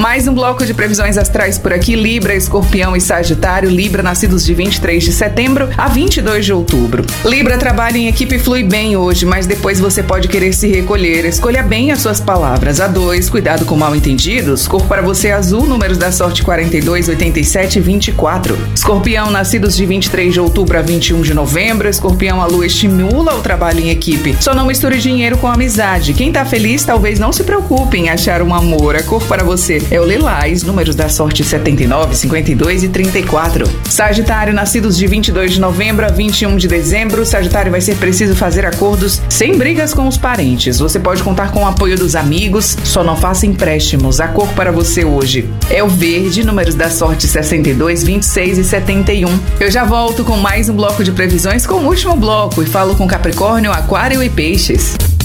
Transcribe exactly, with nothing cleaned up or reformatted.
Mais um bloco de previsões astrais por aqui. Libra, Escorpião e Sagitário. Libra, nascidos de vinte e três de setembro a vinte e dois de outubro. Libra, trabalha em equipe e flui bem hoje, mas depois você pode querer se recolher. Escolha bem as suas palavras. A dois, cuidado com mal-entendidos. Cor para você azul, números da sorte quarenta e dois, oitenta e sete e vinte e quatro. Escorpião, nascidos de vinte e três de outubro a vinte e um de novembro. Escorpião, a lua estimula o trabalho em equipe. Só não misture dinheiro com amizade. Quem tá feliz talvez não se preocupe em achar um amor. A cor para você é o lilás, números da sorte setenta e nove, cinquenta e dois e trinta e quatro. Sagitário, nascidos de vinte e dois de novembro a vinte e um de dezembro. Sagitário, vai ser preciso fazer acordos sem brigas com os parentes. Você pode contar com o apoio dos amigos, só não faça empréstimos. A cor para você hoje é o verde, números da sorte sessenta e dois, vinte e seis e setenta e um. Eu já volto com mais um bloco de previsões, com o último bloco, e falo com Capricórnio, Aquário e Peixes.